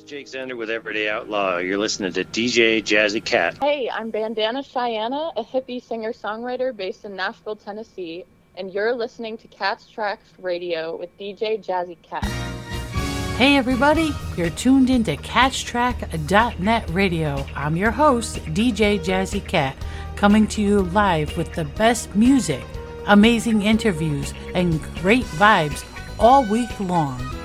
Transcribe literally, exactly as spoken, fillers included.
Jake Zender with Everyday Outlaw. You're listening to D J Jazzy Cat. Hey, I'm Bandana Cheyenne, a hippie singer-songwriter based in Nashville, Tennessee, and you're listening to Cat's Tracks Radio with D J Jazzy Cat. Hey everybody, you're tuned into catch track dot net radio. I'm your host, D J Jazzy Cat, coming to you live with the best music, amazing interviews, and great vibes all week long.